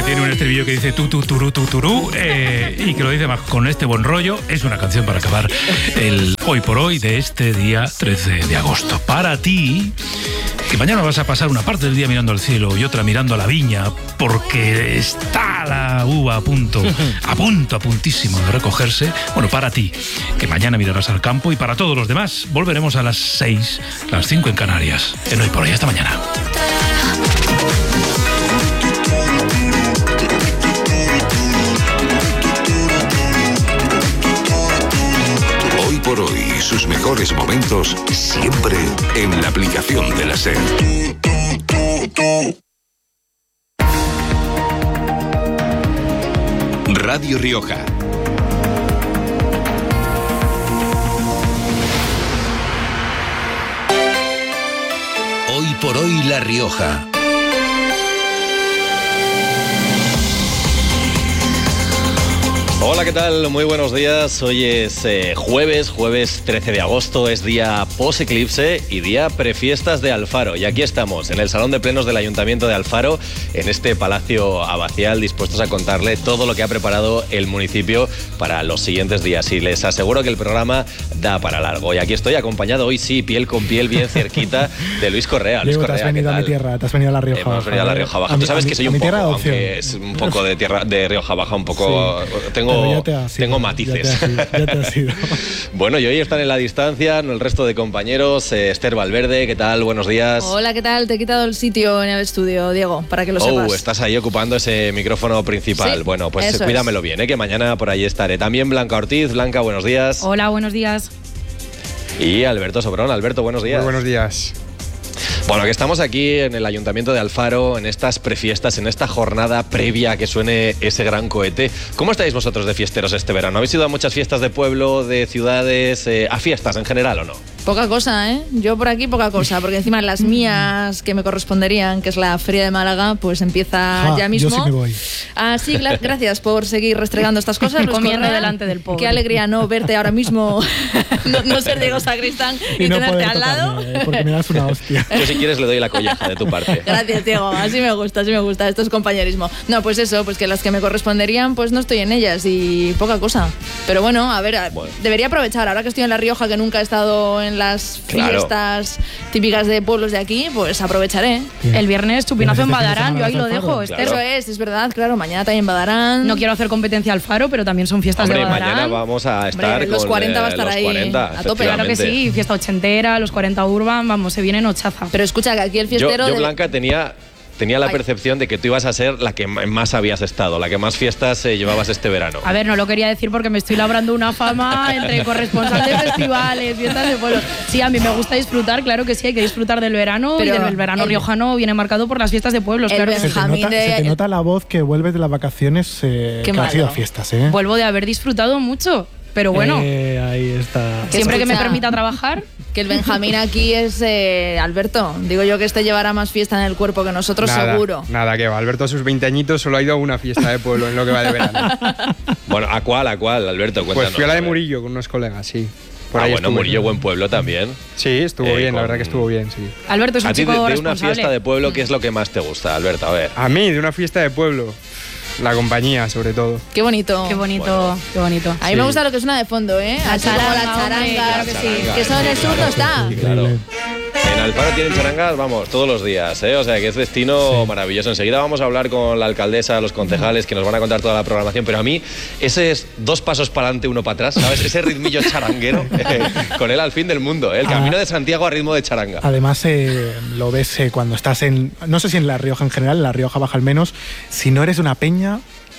tiene un estribillo que dice tu turú, y que lo dice más con este buen rollo. Es una canción para acabar el hoy por hoy de este día 13 de agosto. Para ti, que mañana vas a pasar una parte del día mirando al cielo y otra mirando a la viña, porque está la uva a puntísimo de recogerse. Bueno, para ti, que mañana mirarás al campo, y para todos los demás, volveremos a las 6, las 5 en Canarias. En hoy por hoy, hasta mañana. Hoy por hoy, sus mejores momentos siempre en la aplicación de la SER. Radio Rioja. Hoy por hoy, La Rioja. Hola, ¿qué tal? Muy buenos días. Hoy es jueves 13 de agosto, es día post-eclipse y día prefiestas de Alfaro. Y aquí estamos, en el Salón de Plenos del Ayuntamiento de Alfaro, en este palacio abacial, dispuestos a contarle todo lo que ha preparado el municipio para los siguientes días. Y les aseguro que el programa da para largo. Y aquí estoy acompañado hoy, sí, piel con piel, bien cerquita, de Luis Correa. Luis Correa, te has venido a mi tierra, te has venido a La Rioja Baja. Hemos venido a La Rioja Baja. Tú sabes que soy un poco, aunque es un poco de tierra de Rioja Baja, un poco... Sí. Tengo matices. Ya te has ido. Bueno, y hoy están en la distancia el resto de compañeros. Esther Valverde, ¿qué tal? Buenos días. Hola, ¿qué tal? Te he quitado el sitio en el estudio, Diego, para que lo sepas. Estás ahí ocupando ese micrófono principal. Sí, bueno, pues cuídamelo bien, que mañana por ahí estaré. También Blanca Ortiz. Blanca, buenos días. Hola, buenos días. Y Alberto Sobrón. Alberto, buenos días. Muy buenos días. Bueno, que estamos aquí en el Ayuntamiento de Alfaro, en estas prefiestas, en esta jornada previa a que suene ese gran cohete. ¿Cómo estáis vosotros de fiesteros este verano? ¿Habéis ido a muchas fiestas de pueblo, de ciudades, a fiestas en general o no? Poca cosa, ¿eh? Yo por aquí poca cosa, porque encima las mías que me corresponderían, que es la Feria de Málaga, pues empieza ya mismo. Yo sí me voy. Sí, gracias por seguir restregando estas cosas. Comiendo delante del pobre. Qué alegría no verte ahora mismo, no ser Diego Sacristán y no tenerte al lado. Porque me das una hostia. Yo si quieres le doy la colleja de tu parte. Gracias, Diego, así me gusta, esto es compañerismo. No, pues eso, pues que las que me corresponderían, pues no estoy en ellas y poca cosa. Pero bueno, a ver, debería aprovechar, ahora que estoy en La Rioja, que nunca he estado en las fiestas típicas de pueblos de aquí, pues aprovecharé. Bien. El viernes chupinazo en Badarán, yo ahí lo dejo. Claro. Eso es verdad, claro, mañana también Badarán. No quiero hacer competencia al Faro, pero también son fiestas de Badarán. Mañana vamos a estar con los 40 va a estar los ahí 40, a tope. Claro que sí, fiesta ochentera, los 40 Urban, vamos, se viene nochaza. Pero escucha, que aquí el fiestero... Yo Blanca, tenía la percepción de que tú ibas a ser la que más habías estado, la que más fiestas llevabas este verano. A ver, no lo quería decir porque me estoy labrando una fama entre corresponsal de festivales, fiestas de pueblos. Sí, a mí me gusta disfrutar, claro que sí, hay que disfrutar del verano, pero el verano riojano viene marcado por las fiestas de pueblos, claro. Se te nota la voz que vuelves de las vacaciones que ha sido fiestas, ¿eh? Vuelvo de haber disfrutado mucho. Pero bueno, ahí está. Siempre que me permita trabajar. Que el Benjamín aquí es Alberto. Digo yo que este llevará más fiesta en el cuerpo que nosotros, seguro. Nada, que va. Alberto a sus 20 añitos solo ha ido a una fiesta de pueblo en lo que va de verano. Bueno, ¿a cuál, Alberto? Cuéntanos. Pues fui a la de Murillo con unos colegas, sí. Bueno, Murillo, buen pueblo también. Sí, estuvo bien, la verdad que estuvo bien, sí. Alberto es un chico responsable. De una fiesta de pueblo, ¿qué es lo que más te gusta, Alberto? A ver. A mí, de una fiesta de pueblo. La compañía, sobre todo. Qué bonito. Qué bonito, qué bonito. A mí me gusta lo que suena de fondo, ¿eh? La charanga, claro que sí. Que eso en el sur no está. Claro. En Alfaro tienen charangas, vamos, todos los días, ¿eh? O sea, que es destino maravilloso. Enseguida vamos a hablar con la alcaldesa, los concejales, que nos van a contar toda la programación, pero a mí ese es 2 pasos para adelante, 1 para atrás, ¿sabes? Ese ritmillo charanguero, con él al fin del mundo, ¿eh? El camino de Santiago a ritmo de charanga. Además, lo ves cuando estás no sé si en La Rioja en general, en La Rioja Baja al menos, si no eres una peña...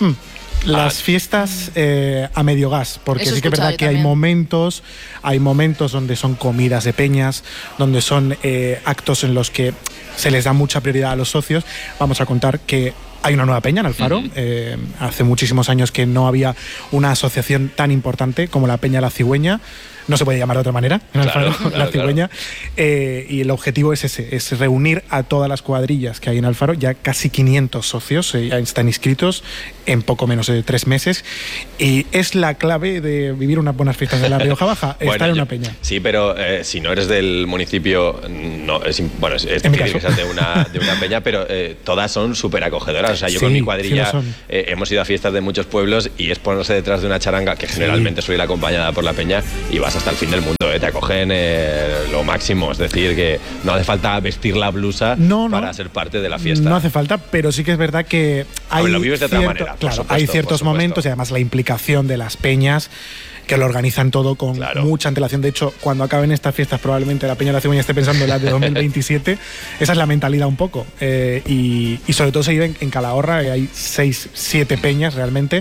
Las fiestas a medio gas, porque sí que es verdad que hay momentos donde son comidas de peñas, donde son actos en los que se les da mucha prioridad a los socios. Vamos a contar que hay una nueva peña en Alfaro. Hace muchísimos años que no había una asociación tan importante como la Peña La Cigüeña. no se puede llamar de otra manera, en Alfaro, la cigüeña. Y el objetivo es ese, es reunir a todas las cuadrillas que hay en Alfaro, ya casi 500 socios están inscritos en poco menos de 3 meses, y es la clave de vivir unas buenas fiestas de la Rioja Baja, estar en una peña. Sí, pero si no eres del municipio, no, es difícil que seas de una peña, pero todas son súper acogedoras. O sea, yo con mi cuadrilla hemos ido a fiestas de muchos pueblos y es ponerse detrás de una charanga, que generalmente suele ir acompañada por la peña, y vas hasta el fin del mundo, te acogen lo máximo. Es decir, que no hace falta vestir la blusa para ser parte de la fiesta. No hace falta, pero sí que es verdad que hay lo vives de otra manera. Claro, hay ciertos momentos, y además la implicación de las peñas, que lo organizan todo con mucha antelación. De hecho, cuando acaben estas fiestas, probablemente la Peña de la Cigüeña esté pensando en las de 2027. Esa es la mentalidad un poco. Y sobre todo se vive en Calahorra, y hay 6-7 peñas realmente.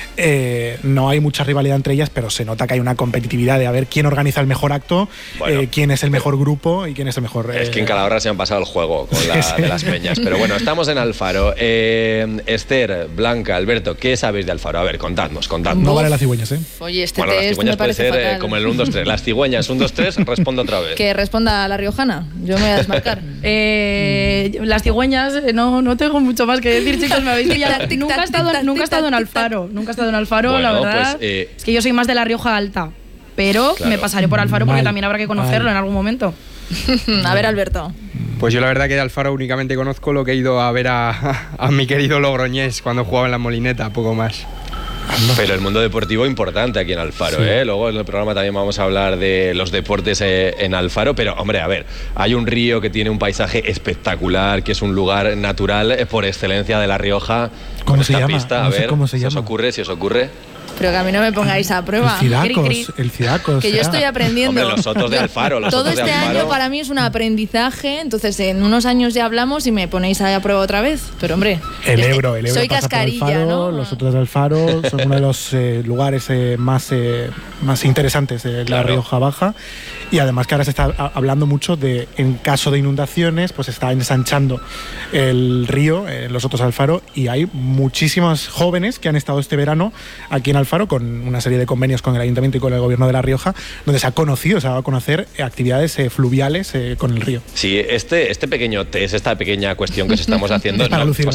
No hay mucha rivalidad entre ellas, pero se nota que hay una competitividad de a ver quién organiza el mejor acto, quién es el mejor grupo y quién es el mejor... Es que en Calahorra se han pasado el juego con de las peñas. Pero bueno, estamos en Alfaro. Esther, Blanca, Alberto, ¿qué sabéis de Alfaro? A ver, contadnos. No vale las cigüeñas, ¿eh? Oye, bueno, las cigüeñas puede ser como el 1, 2, 3. Las cigüeñas, 1, 2, 3, respondo otra vez. Que responda la riojana. Yo me voy a desmarcar. Las cigüeñas, no tengo mucho más que decir, chicos. Me habéis pillado. Nunca he estado en Alfaro. Bueno, la verdad. Pues, es que yo soy más de La Rioja Alta. Pero me pasaré por Alfaro porque también habrá que conocerlo en algún momento. A ver, Alberto. Pues yo la verdad que de Alfaro únicamente conozco lo que he ido a ver a mi querido Logroñés cuando jugaba en la Molineta, poco más. Pero el mundo deportivo importante aquí en Alfaro, Luego en el programa también vamos a hablar de los deportes en Alfaro, pero hombre, a ver, hay un río que tiene un paisaje espectacular, que es un lugar natural por excelencia de La Rioja. ¿Cómo se llama? Pista, a ver, si os ocurre. Pero que a mí no me pongáis a prueba. El Cidacos. Que yo estoy aprendiendo. Hombre, los sotos de Alfaro. Todo este año para mí es un aprendizaje, entonces en unos años ya hablamos y me ponéis a prueba otra vez. Pero hombre, el Ebro soy cascarilla, Alfaro, ¿no? Los sotos de Alfaro son uno de los lugares más interesantes de la Rioja Baja. Y además que ahora se está hablando mucho de, en caso de inundaciones, pues está ensanchando el río, los sotos de Alfaro, y hay muchísimos jóvenes que han estado este verano aquí en Alfaro con una serie de convenios con el Ayuntamiento y con el Gobierno de La Rioja, donde se ha dado a conocer actividades fluviales con el río. Sí, este pequeño test, esta pequeña cuestión que os estamos haciendo... es para lucirme.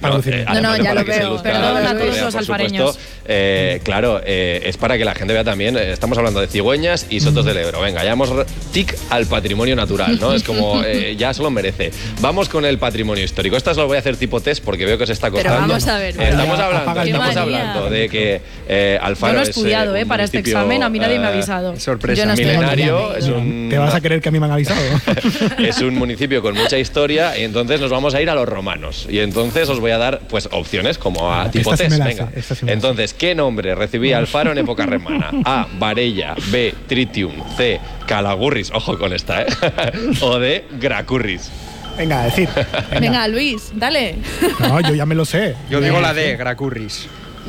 Ya lo veo. Perdón a todos los alfareños. Claro, es para que la gente vea también, estamos hablando de cigüeñas y sotos del Ebro. Venga, ya hemos tic al patrimonio natural, ¿no? Es como, ya se lo merece. Vamos con el patrimonio histórico. Esta lo voy a hacer tipo test porque veo que os está costando. Pero vamos a ver. Estamos hablando de que Alfaro yo no he estudiado, para este examen, a mí nadie me ha avisado. Sorpresa. Milenario. ¿Te vas a creer que a mí me han avisado? Es un municipio con mucha historia, y entonces nos vamos a ir a los romanos. Y entonces os voy a dar pues opciones como a tipo test. Venga. Entonces, ¿qué nombre recibía Alfaro en época romana? A, Varella. B, Tritium. C, Calagurris. Ojo con esta, o D, Gracurris. Venga, a decir. Venga, Luis, dale. No, yo ya me lo sé. Yo digo la D, Gracurris.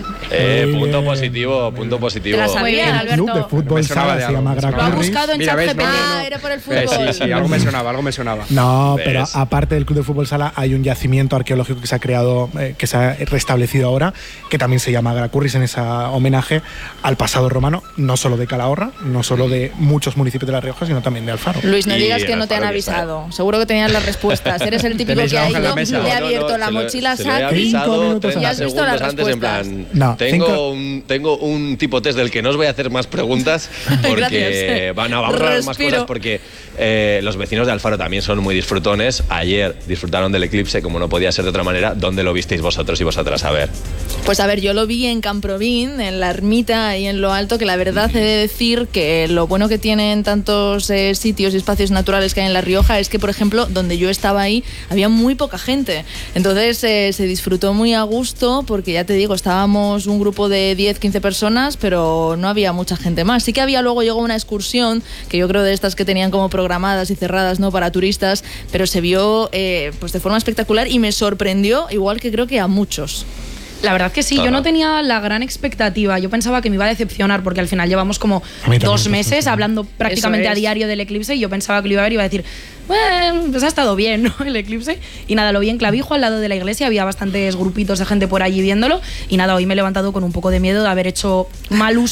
Punto positivo. Te la sabía, el club de fútbol sala se llama Gracurris. Lo ha buscado en ChatGPT. Era por el fútbol. Sí, algo me sonaba. No, pero aparte del club de fútbol sala hay un yacimiento arqueológico que se ha creado, que se ha restablecido ahora, que también se llama Gracurris, en ese homenaje al pasado romano, no solo de Calahorra, no solo de muchos municipios de La Rioja, sino también de Alfaro. Luis, no digas que no te han avisado. Seguro que tenías las respuestas. Eres el típico que ha ido, le ha abierto la mochila a Saki y has visto las respuestas. No, tengo un tipo test del que no os voy a hacer más preguntas porque vamos a hablar más cosas porque los vecinos de Alfaro también son muy disfrutones. Ayer disfrutaron del eclipse como no podía ser de otra manera. ¿Dónde lo visteis vosotros y vosotras? A ver. Pues a ver, yo lo vi en Camprovín, en la ermita y en lo alto, que la verdad he de decir que lo bueno que tienen tantos sitios y espacios naturales que hay en La Rioja es que, por ejemplo, donde yo estaba ahí había muy poca gente. Entonces se disfrutó muy a gusto porque, ya te digo, estábamos un grupo de 10-15 personas, pero no había mucha gente más. Sí que luego llegó una excursión, que yo creo de estas que tenían como programadas y cerradas, ¿no?, para turistas, pero se vio pues de forma espectacular y me sorprendió, igual que creo que a muchos. La verdad que sí, yo no tenía la gran expectativa. Yo pensaba que me iba a decepcionar porque al final llevamos como 2 meses hablando prácticamente a diario del eclipse y yo pensaba que lo iba a ver y iba a decir, bueno, pues ha estado bien, ¿no?, el eclipse. Y nada, lo vi en Clavijo, al lado de la iglesia, había bastantes grupitos de gente por allí viéndolo y nada, hoy me he levantado con un poco de miedo de haber hecho mal uso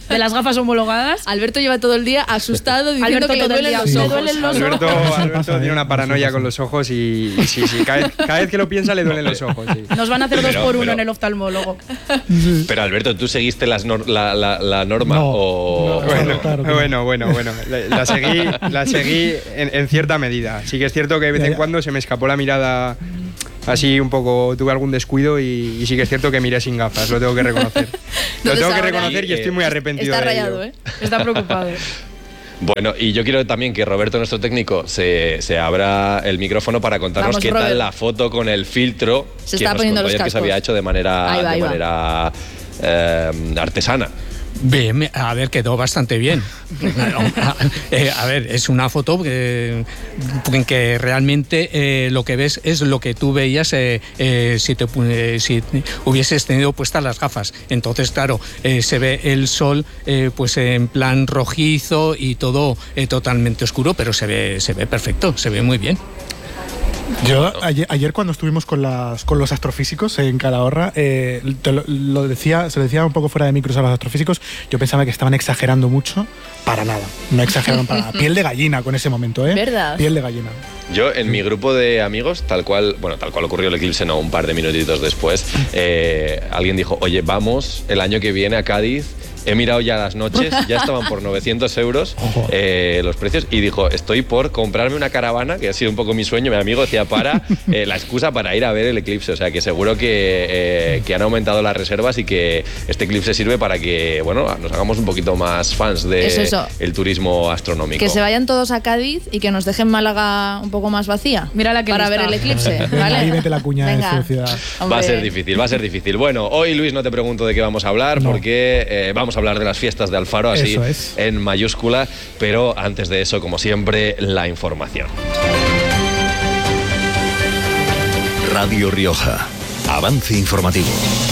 de las gafas homologadas. Alberto lleva todo el día asustado diciendo que le duelen los ojos. Alberto tiene una paranoia con los ojos y sí, cada vez que lo piensa le duelen los ojos. Sí. Nos van a hacer 2 por 1 en el oftalmólogo. Pero Alberto, ¿tú seguiste la norma? No, o... Bueno. La seguí en cierta medida. Sí que es cierto que de vez en cuando se me escapó la mirada así un poco, tuve algún descuido y sí que es cierto que miré sin gafas, lo tengo que reconocer. Lo tengo que reconocer y estoy muy arrepentido está de rayado, ello. Está preocupado. Bueno, y yo quiero también que Roberto, nuestro técnico, se abra el micrófono para contarnos qué tal la foto con el filtro se está poniendo los cascos. Que se había hecho de manera artesana. Bien, a ver, quedó bastante bien. A ver, es una foto en que realmente lo que ves es lo que tú veías si hubieses tenido puestas las gafas. Entonces, claro, se ve el sol pues en plan rojizo y todo totalmente oscuro, pero se ve perfecto, se ve muy bien. Yo ayer cuando estuvimos con los astrofísicos en Calahorra, se lo decía un poco fuera de micros a los astrofísicos, yo pensaba que estaban exagerando mucho, para nada, no exageraron para nada. Piel de gallina con ese momento, ¿Verdad? Piel de gallina. Yo en mi grupo de amigos, tal cual ocurrió el eclipse, no, un par de minutitos después, alguien dijo, oye, vamos el año que viene a Cádiz. He mirado ya las noches, ya estaban por 900 euros los precios, y dijo, estoy por comprarme una caravana, que ha sido un poco mi sueño. Mi amigo decía, la excusa para ir a ver el eclipse. O sea, que seguro que han aumentado las reservas y que este eclipse sirve para que, bueno, nos hagamos un poquito más fans del turismo astronómico. Que se vayan todos a Cádiz y que nos dejen Málaga un poco más vacía. Mira la que para ver el eclipse, ¿vale? Ahí mete la cuña de felicidad. Va a ser difícil. Bueno, hoy, Luis, no te pregunto de qué vamos a hablar, porque vamos a hablar de las fiestas de Alfaro, así en mayúscula, pero antes de eso, como siempre, la información. Radio Rioja. Avance informativo.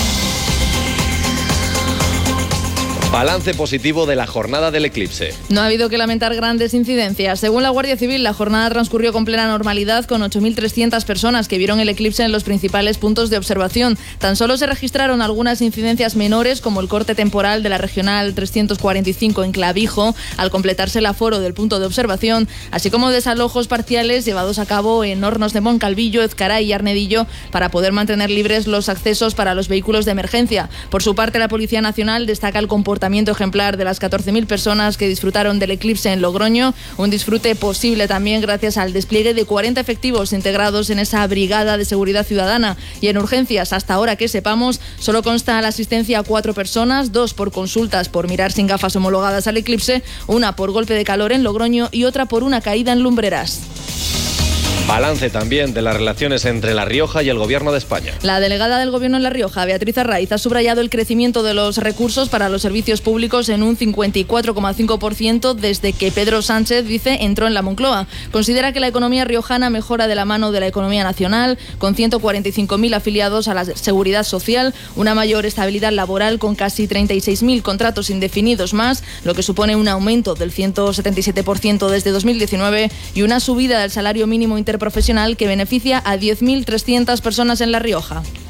Balance positivo de la jornada del eclipse. No ha habido que lamentar grandes incidencias. Según la Guardia Civil, la jornada transcurrió con plena normalidad, con 8.300 personas que vieron el eclipse en los principales puntos de observación. Tan solo se registraron algunas incidencias menores, como el corte temporal de la Regional 345 en Clavijo, al completarse el aforo del punto de observación, así como desalojos parciales llevados a cabo en Hornos de Moncalvillo, Ezcaray y Arnedillo, para poder mantener libres los accesos para los vehículos de emergencia. Por su parte, la Policía Nacional destaca el comportamiento ejemplar de las 14.000 personas que disfrutaron del eclipse en Logroño, un disfrute posible también gracias al despliegue de 40 efectivos integrados en esa brigada de seguridad ciudadana. Y en urgencias, hasta ahora que sepamos, solo consta la asistencia a 4 personas, 2 por consultas por mirar sin gafas homologadas al eclipse, una por golpe de calor en Logroño y otra por una caída en Lumbreras. Balance también de las relaciones entre La Rioja y el Gobierno de España. La delegada del Gobierno en La Rioja, Beatriz Arraiz, ha subrayado el crecimiento de los recursos para los servicios públicos en un 54,5% desde que Pedro Sánchez, dice, entró en la Moncloa. Considera que la economía riojana mejora de la mano de la economía nacional, con 145.000 afiliados a la Seguridad Social, una mayor estabilidad laboral con casi 36.000 contratos indefinidos más, lo que supone un aumento del 177% desde 2019 y una subida del salario mínimo interprofesional que beneficia a 10.300 personas en La Rioja.